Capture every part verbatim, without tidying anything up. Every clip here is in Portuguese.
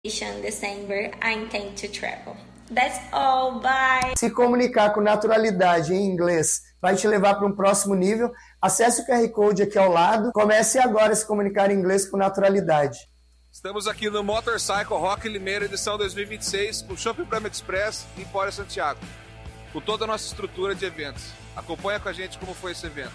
December, I intend to travel. That's all, bye! Se comunicar com naturalidade em inglês vai te levar para um próximo nível. Acesse o Q R Code aqui ao lado. Comece agora a se comunicar em inglês com naturalidade. Estamos aqui no Motorcycle Rock Limeira, edição dois mil e vinte e seis, com o Chopp Brahma Express em Empório Santiago, com toda a nossa estrutura de eventos. Acompanha com a gente como foi esse evento.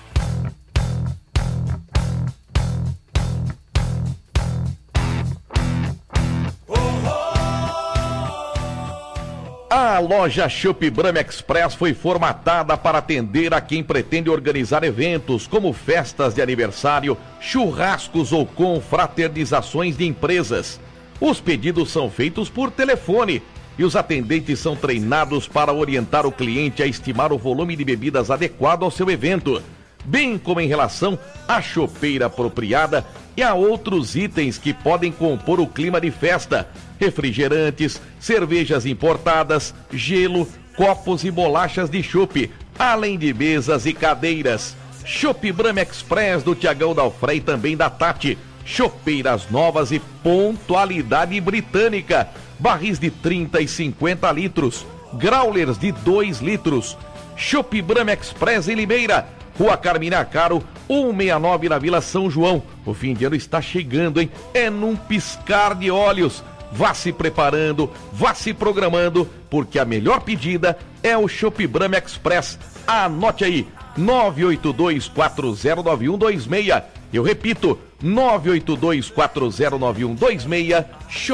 A loja Chopp Brahma Express foi formatada para atender a quem pretende organizar eventos como festas de aniversário, churrascos ou confraternizações de empresas. Os pedidos são feitos por telefone e os atendentes são treinados para orientar o cliente a estimar o volume de bebidas adequado ao seu evento, bem como em relação à chopeira apropriada e a outros itens que podem compor o clima de festa: refrigerantes, cervejas importadas, gelo, copos e bolachas de chopp, além de mesas e cadeiras. Chopp Brahma Express do Tiagão Dalfré e também da Tati. Chopeiras novas e pontualidade britânica. Barris de trinta e cinquenta litros. Growlers de dois litros. Chopp Brahma Express em Limeira, Rua Carmina Caro, cento e sessenta e nove, na Vila São João. O fim de ano está chegando, hein? É num piscar de olhos. Vá se preparando, vá se programando, porque a melhor pedida é o Chopp Brahma Express. Anote aí, nove oito dois quatro zero nove um dois seis. Eu repito, nove oito dois quatro zero nove um dois seis.